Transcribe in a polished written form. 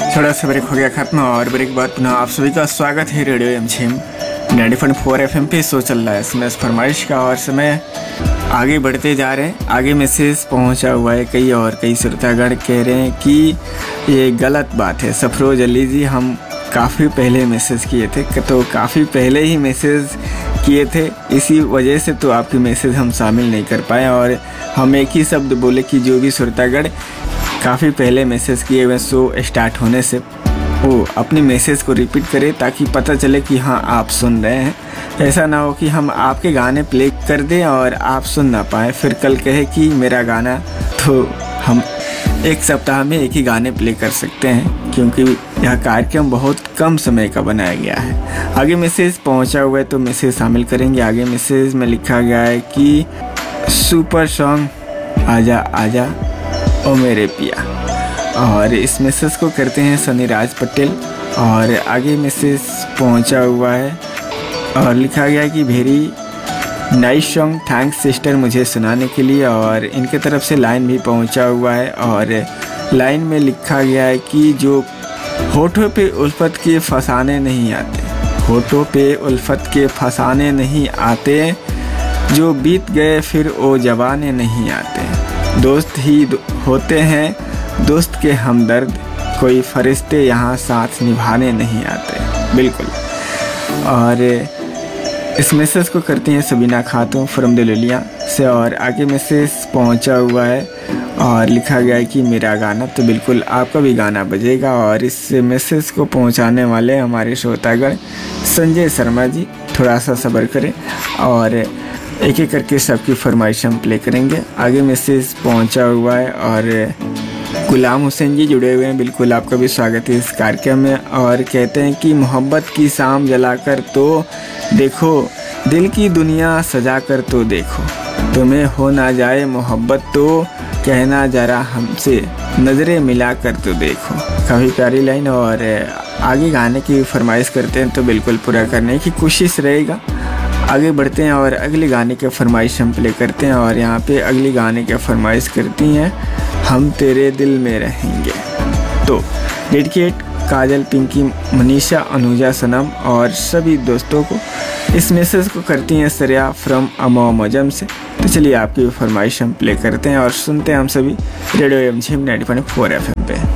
थोड़ा सा ब्रेक हो गया खत्म और ब्रेक बाद पुनः आप सभी का स्वागत है रेडियो एमजीएम 90.4 FM पे। शो चल रहा है समय फरमाइश का और समय आगे बढ़ते जा रहे हैं। आगे मैसेज पहुंचा हुआ है कई श्रोतागण कह रहे हैं कि ये गलत बात है। सफरोज अली जी, हम काफ़ी पहले मैसेज किए थे, तो काफ़ी पहले ही मैसेज किए थे, इसी वजह से तो आपकी मैसेज हम शामिल नहीं कर पाए। और हम एक ही शब्द बोले कि जो भी श्रोतागण काफ़ी पहले मैसेज किए हुए शो स्टार्ट होने से वो अपनी मैसेज को रिपीट करें ताकि पता चले कि हाँ आप सुन रहे हैं। ऐसा ना हो कि हम आपके गाने प्ले कर दें और आप सुन ना पाएँ, फिर कल कहे कि मेरा गाना, तो हम एक सप्ताह में एक ही गाने प्ले कर सकते हैं क्योंकि यह कार्यक्रम बहुत कम समय का बनाया गया है। आगे मैसेज पहुंचा हुआ है तो मैसेज शामिल करेंगे। आगे मैसेज में लिखा गया है कि सुपर सॉन्ग आजा आजा ओ मेरे पिया, और इस मैसेज को करते हैं सनी राज पटेल। और आगे मैसेज पहुंचा हुआ है और लिखा गया है कि very nice song, thanks sister मुझे सुनाने के लिए। और इनके तरफ से लाइन भी पहुंचा हुआ है और लाइन में लिखा गया है कि जो होठों पे उल्फत के फसाने नहीं आते, होठों पे उल्फत के फसाने नहीं आते, जो बीत गए फिर वो जवाने नहीं आते, दोस्त ही होते हैं दोस्त के हमदर्द, कोई फरिश्ते यहाँ साथ निभाने नहीं आते। बिल्कुल। और इस मैसेज को करती हैं सबीना खातून फ्रॉम दिल्लिया से। और आगे मैसेज पहुंचा हुआ है और लिखा गया है कि मेरा गाना, तो बिल्कुल आपका भी गाना बजेगा। और इस मैसेज को पहुंचाने वाले हमारे श्रोतागण संजय शर्मा जी, थोड़ा सा सब्र करें और एक एक करके सबकी फरमाइश हम प्ले करेंगे। आगे मैसेज पहुंचा हुआ है और गुलाम हुसैन जी जुड़े हुए हैं, बिल्कुल आपका भी स्वागत है इस कार्यक्रम में। और कहते हैं कि मोहब्बत की शाम जलाकर तो देखो, दिल की दुनिया सजा कर तो देखो, तुम्हें हो ना जाए मोहब्बत तो कहना जरा हमसे, नज़रें मिला कर तो देखो। काफ़ी प्यारी लाइन। और आगे गाने की फरमाइश करते हैं तो बिल्कुल पूरा करने की कोशिश रहेगा। आगे बढ़ते हैं और अगले गाने के फरमाइश हम प्ले करते हैं। और यहाँ पे अगली गाने के फरमाइश करती हैं हम तेरे दिल में रहेंगे। तो डेडिकेट काजल, पिंकी, मनीषा, अनुजा, सनम और सभी दोस्तों को। इस मैसेज को करती हैं सरिया फ्रॉम अमोमजम से। तो चलिए आपकी फरमाइश हम प्ले करते हैं और सुनते हैं हम सभी रेडियो एमजीएम 90.4 FM पे।